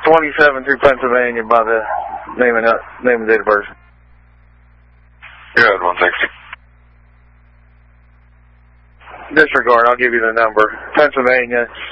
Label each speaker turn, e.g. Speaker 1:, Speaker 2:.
Speaker 1: 27 through Pennsylvania by the name and date of birth.
Speaker 2: Good, 160.
Speaker 1: Disregard, I'll give you the number. Pennsylvania,